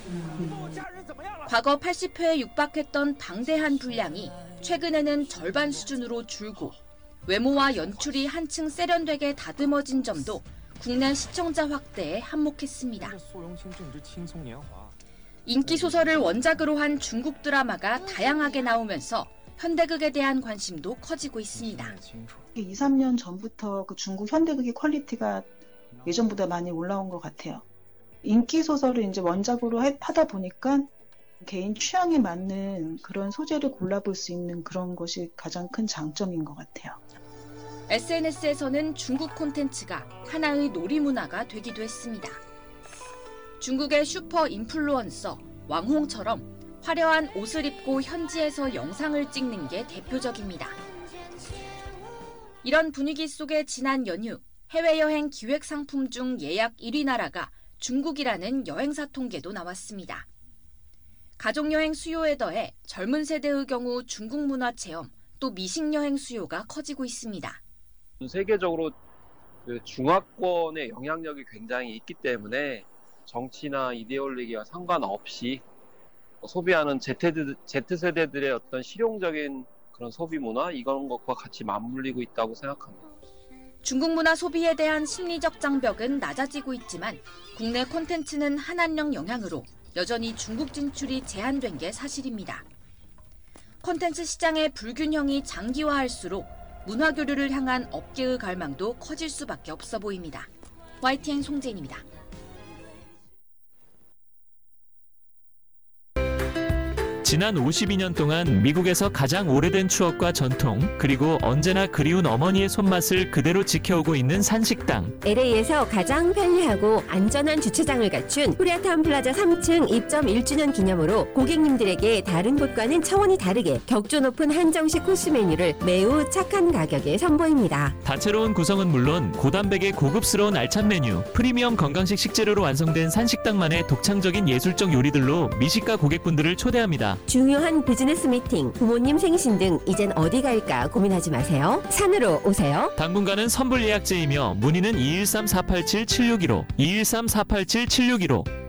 과거 80회에 육박했던 방대한 분량이 최근에는 절반 수준으로 줄고 외모와 연출이 한층 세련되게 다듬어진 점도 국내 시청자 확대에 한몫했습니다. 인기 소설을 원작으로 한 중국 드라마가 다양하게 나오면서 현대극에 대한 관심도 커지고 있습니다. 2, 3년 전부터 그 중국 현대극의 퀄리티가 예전보다 많이 올라온 것 같아요. 인기 소설을 이제 원작으로 하다 보니까 개인 취향에 맞는 그런 소재를 골라볼 수 있는 그런 것이 가장 큰 장점인 것 같아요. SNS에서는 중국 콘텐츠가 하나의 놀이 문화가 되기도 했습니다. 중국의 슈퍼 인플루언서 왕홍처럼 화려한 옷을 입고 현지에서 영상을 찍는 게 대표적입니다. 이런 분위기 속에 지난 연휴 해외여행 기획 상품 중 예약 1위 나라가 중국이라는 여행사 통계도 나왔습니다. 가족여행 수요에 더해 젊은 세대의 경우 중국 문화 체험, 또 미식여행 수요가 커지고 있습니다. 세계적으로 중화권의 영향력이 굉장히 있기 때문에 정치나 이데올로기와 상관없이 소비하는 Z세대들의 어떤 실용적인 그런 소비 문화, 이런 것과 같이 맞물리고 있다고 생각합니다. 중국 문화 소비에 대한 심리적 장벽은 낮아지고 있지만 국내 콘텐츠는 한한령 영향으로 여전히 중국 진출이 제한된 게 사실입니다. 콘텐츠 시장의 불균형이 장기화할수록 문화 교류를 향한 업계의 갈망도 커질 수밖에 없어 보입니다. YTN 송재인입니다. 지난 52년 동안 미국에서 가장 오래된 추억과 전통, 그리고 언제나 그리운 어머니의 손맛을 그대로 지켜오고 있는 산식당. LA에서 가장 편리하고 안전한 주차장을 갖춘 코리아타운 플라자 3층 입점 1주년 기념으로 고객님들에게 다른 곳과는 차원이 다르게 격조 높은 한정식 코스 메뉴를 매우 착한 가격에 선보입니다. 다채로운 구성은 물론 고단백의 고급스러운 알찬 메뉴, 프리미엄 건강식 식재료로 완성된 산식당만의 독창적인 예술적 요리들로 미식가 고객분들을 초대합니다. 중요한 비즈니스 미팅, 부모님 생신 등 이젠 어디 갈까 고민하지 마세요. 산으로 오세요. 당분간은 선불 예약제이며 문의는 213-487-7615, 213-487-7615.